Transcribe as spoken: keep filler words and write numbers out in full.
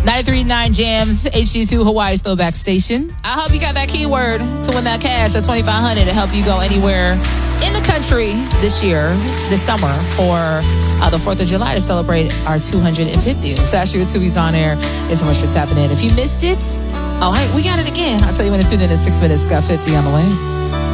ninety-three point nine Jams, H D two Hawaii's throwback station. I hope you got that keyword to win that cash at twenty-five hundred dollars to help you go anywhere in the country this year, this summer, for uh, the fourth of July to celebrate our two hundred fiftieth. Sasha Tubi's on air. It's so much for tapping in. If you missed it, oh, hey, we got it again. I'll tell you when to tune in in six minutes. Got fifty on the way.